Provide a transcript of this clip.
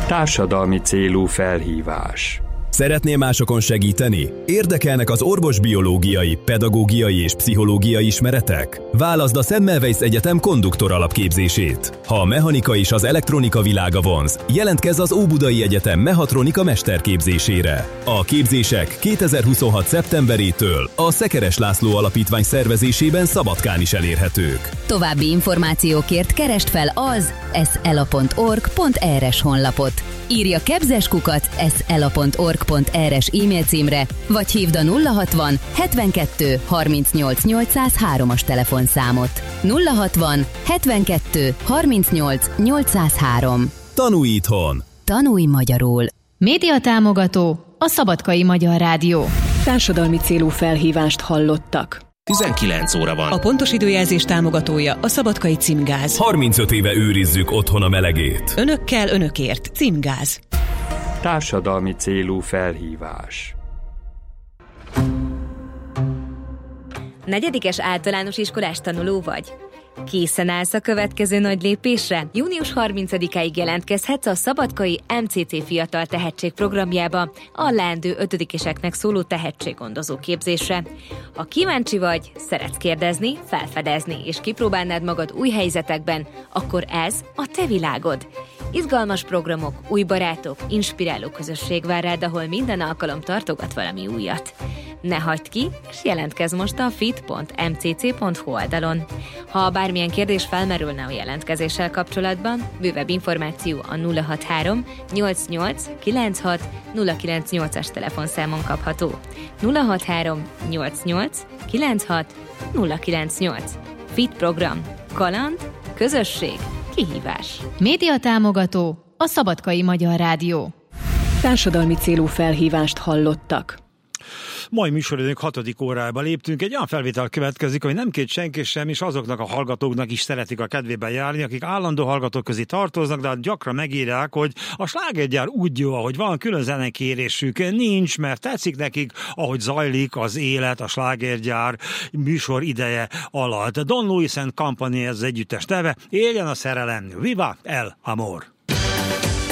Társadalmi célú felhívás. Szeretnél másokon segíteni? Érdekelnek az orvosbiológiai, pedagógiai és pszichológiai ismeretek? Válaszd a Semmelweis Egyetem konduktor alapképzését. Ha a mechanika és az elektronika világa vonz, jelentkezz az Óbudai Egyetem mechatronika mesterképzésére. A képzések 2026. szeptemberétől a Szekeres László Alapítvány szervezésében Szabadkán is elérhetők. További információkért keresd fel az sla.org.rs honlapot. Írj a kebzeskukat sla.org.rs e-mail címre, vagy hívd a 060 72 38 803-as telefonszámot. 060 72 38 803. Tanulj itthon! Tanulj magyarul! Média támogató a Szabadkai Magyar Rádió. Társadalmi célú felhívást hallottak. 19 óra van. A pontos időjelzés támogatója a Szabadkai Címgáz. 35 éve őrizzük otthon a melegét. Önökkel, önökért. Címgáz. Társadalmi célú felhívás. Negyedikes általános iskolás tanuló vagy? Készen állsz a következő nagy lépésre? Június 30-áig jelentkezhetsz a Szabadkai MCC Fiatal Tehetség programjába a leendő ötödikeseknek szóló tehetséggondozó képzésre. Ha kíváncsi vagy, szeretsz kérdezni, felfedezni és kipróbálnád magad új helyzetekben, akkor ez a te világod. Izgalmas programok, új barátok, inspiráló közösség vár rád, ahol minden alkalom tartogat valami újat. Ne hagyd ki, és jelentkezz most a fit.mcc.hu oldalon. Ha bármilyen kérdés felmerülne a jelentkezéssel kapcsolatban, bővebb információ a 063 88 96 098-as telefonszámon kapható. 063 88 96 098. Fit program. Kaland, közösség, kihívás. Média támogató a Szabadkai Magyar Rádió. Társadalmi célú felhívást hallottak. Mai műsoridőnk 6. órába léptünk. Egy olyan felvétel következik, hogy nem két senki sem, és azoknak a hallgatóknak is szeretik a kedvében járni, akik állandó hallgatók közé tartoznak, de hát gyakran megírják, hogy a slágergyár úgy jó, ahogy van, külön zenekérésük nincs, mert tetszik nekik, ahogy zajlik az élet a slágergyár műsor ideje alatt. Don Lewis and Company ez az együttes neve, éljen a szerelem, viva el amor!